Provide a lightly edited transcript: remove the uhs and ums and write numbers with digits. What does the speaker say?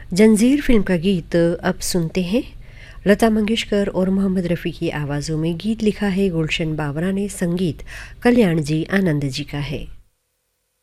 जंजीर फिल्म का गीत अब सुनते हैं। लता मंगेशकर और मोहम्मद रफ़ी की आवाज़ों में गीत लिखा है गुलशन बावरा ने, संगीत कल्याण जी आनंद जी का है।